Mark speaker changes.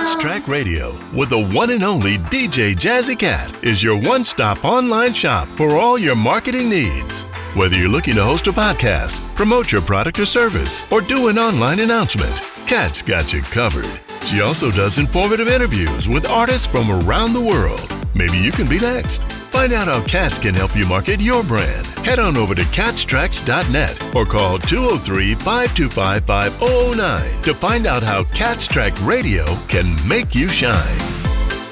Speaker 1: Cat's Track Radio with the one and only DJ Jazzy Cat is your one-stop online shop for all your marketing needs. Whether you're looking to host a podcast, promote your product or service, or do an online announcement, Cat's got you covered. She also does informative interviews with artists from around the world. Maybe you can be next. Find out how Cats can help you market your brand. Head on over to catstracks.net or call 203-525-5009 to find out how Cat's Track Radio can make you shine.